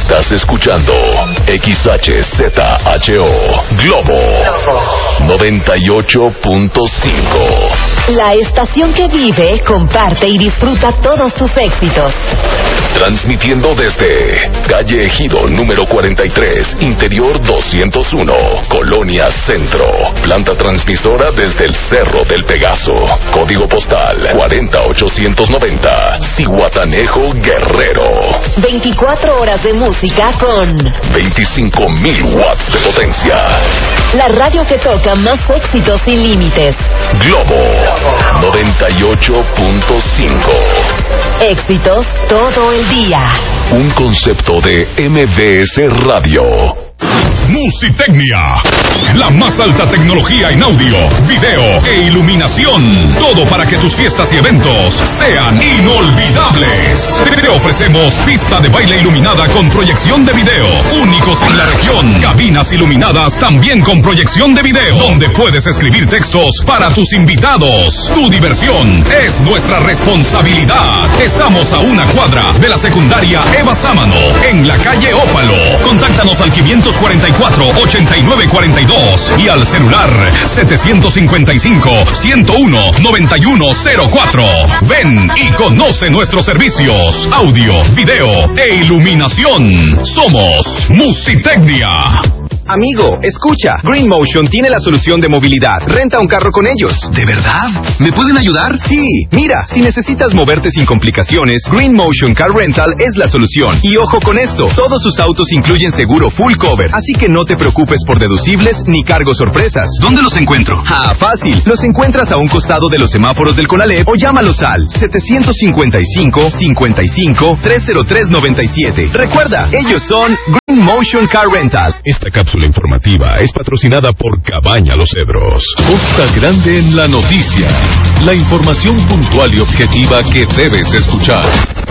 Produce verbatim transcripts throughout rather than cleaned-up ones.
Estás escuchando X H Z H O Globo noventa y ocho punto cinco. La estación que vive, comparte y disfruta todos tus éxitos. Transmitiendo desde calle Ejido número cuarenta y tres, interior doscientos uno, Colonia Centro. Planta transmisora desde el Cerro del Pegaso. Código postal cuarenta ochocientos noventa, Zihuatanejo, Guerrero. veinticuatro horas de música con veinticinco mil watts de potencia. La radio que toca más éxitos sin límites. Globo noventa y ocho punto cinco. Éxitos todo el día. Un concepto de M V S Radio. Musitecnia, la más alta tecnología en audio, video e iluminación. Todo para que tus fiestas y eventos sean inolvidables. Te ofrecemos pista de baile iluminada con proyección de video, únicos en la región. Cabinas iluminadas también con proyección de video, donde puedes escribir textos para tus invitados. Tu diversión es nuestra responsabilidad. Estamos a una cuadra de la secundaria Eva Sámano, en la calle Ópalo. Contáctanos al quinientos cuarenta y cuatro, ochenta y nueve cuarenta y dos y al celular setecientos cincuenta y cinco, ciento uno, noventa y uno cero cuatro. Ven y conoce nuestros servicios, audio, video e iluminación. Somos Musitecnia. Amigo, escucha, Green Motion tiene la solución de movilidad. Renta un carro con ellos. ¿De verdad? ¿Me pueden ayudar? Sí, mira, si necesitas moverte sin complicaciones, Green Motion Car Rental es la solución. Y ojo con esto, todos sus autos incluyen seguro full cover, así que no te preocupes por deducibles ni cargos sorpresas. ¿Dónde los encuentro? Ah, fácil. Los encuentras a un costado de los semáforos del Conalep o llámalos al setecientos cincuenta y cinco, cincuenta y cinco, trescientos tres noventa y siete. Recuerda, ellos son Green Motion Car Rental. Esta cápsula informativa es patrocinada por Cabaña Los Cedros. Costa Grande en la noticia. La información puntual y objetiva que debes escuchar.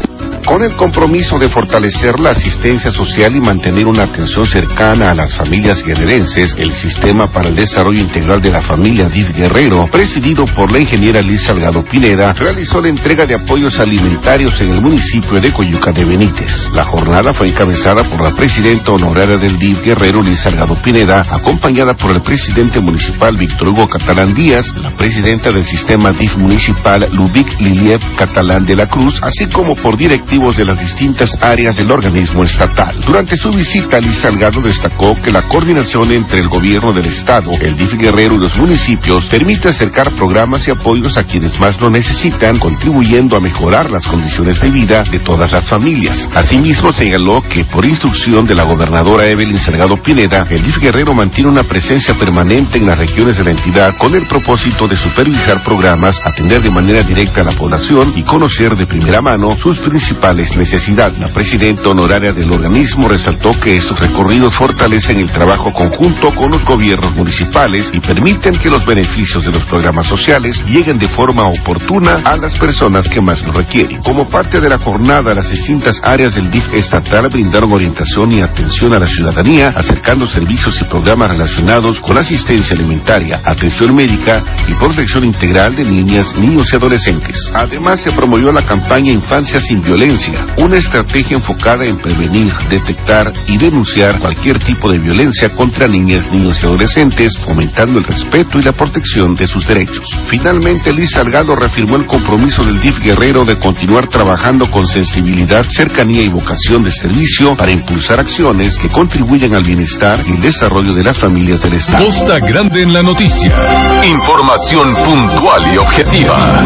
Con el compromiso de fortalecer la asistencia social y mantener una atención cercana a las familias guerrerenses, el Sistema para el Desarrollo Integral de la Familia D I F Guerrero, presidido por la ingeniera Liz Salgado Pineda, realizó la entrega de apoyos alimentarios en el municipio de Coyuca de Benítez. La jornada fue encabezada por la presidenta honoraria del D I F Guerrero, Liz Salgado Pineda, acompañada por el presidente municipal Víctor Hugo Catalán Díaz, la presidenta del sistema D I F municipal Lubic Liliev Catalán de la Cruz, así como por directivos de las distintas áreas del organismo estatal. Durante su visita, Liz Salgado destacó que la coordinación entre el gobierno del estado, el D I F Guerrero y los municipios permite acercar programas y apoyos a quienes más lo necesitan, contribuyendo a mejorar las condiciones de vida de todas las familias. Asimismo, señaló que por instrucción de la gobernadora Evelyn Salgado Pineda, el D I F Guerrero mantiene una presencia permanente en las regiones de la entidad con el propósito de supervisar programas, atender de manera directa a la población y conocer de primera mano sus principales necesidades. La presidenta honoraria del organismo resaltó que estos recorridos fortalecen el trabajo conjunto con los gobiernos municipales y permiten que los beneficios de los programas sociales lleguen de forma oportuna a las personas que más lo requieren. Como parte de la jornada, las distintas áreas del D I F estatal brindaron orientación y atención a la ciudadanía, acercando servicios y programas relacionados con asistencia alimentaria, atención médica y protección integral de niñas, niños y adolescentes. Además, se promovió la campaña Infancia sin Violencia, una estrategia enfocada en prevenir, detectar y denunciar cualquier tipo de violencia contra niñas, niños y adolescentes, fomentando el respeto y la protección de sus derechos. Finalmente, Liz Salgado reafirmó el compromiso del D I F Guerrero de continuar trabajando con sensibilidad, cercanía y vocación de servicio para impulsar acciones que contribuyan al bienestar y el desarrollo de las familias del estado. Costa Grande en la noticia. Información puntual y objetiva.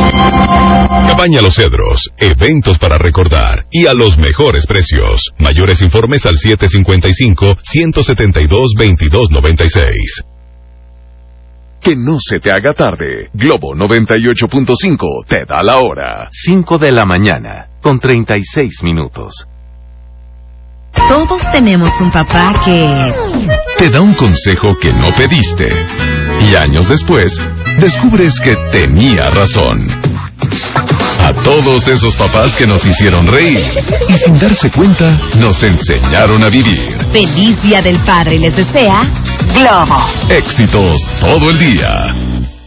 Cabaña Los Cedros, eventos para recordar y a los mejores precios. Mayores informes al siete cincuenta y cinco, ciento setenta y dos, veintidós noventa y seis. Que no se te haga tarde. Globo noventa y ocho punto cinco te da la hora. cinco de la mañana, con treinta y seis minutos. Todos tenemos un papá que te da un consejo que no pediste. Y años después, descubres que tenía razón. A todos esos papás que nos hicieron reír y sin darse cuenta nos enseñaron a vivir. Feliz Día del Padre les desea Globo. Éxitos todo el día.